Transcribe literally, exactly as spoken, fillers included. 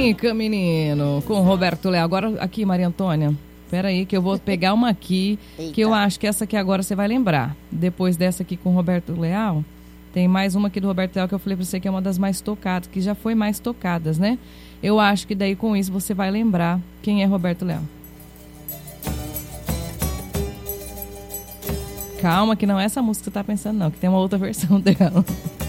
Brinca, menino, com o Roberto Leal. Agora aqui, Maria Antônia, pera aí que eu vou pegar uma aqui, que eu acho que essa aqui agora você vai lembrar. Depois dessa aqui com o Roberto Leal, tem mais uma aqui do Roberto Leal que eu falei pra você que é uma das mais tocadas, que já foi mais tocadas, né? Eu acho que daí com isso você vai lembrar quem é Roberto Leal. Calma, que não é essa música que você tá pensando não, que tem uma outra versão dela.